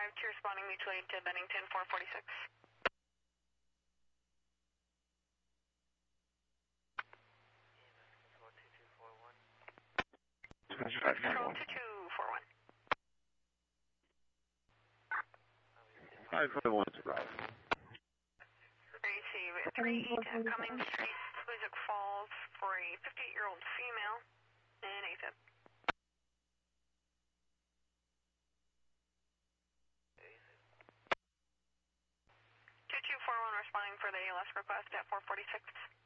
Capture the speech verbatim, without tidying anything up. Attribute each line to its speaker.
Speaker 1: five two responding mutually to Bennington four forty-six. Control two two four one.
Speaker 2: five five one is right.
Speaker 1: Receive three eight Cummings Street, Hoosick Falls for a fifty-eight-year-old female in AFib. two two four one responding for the A L S request at four forty-six.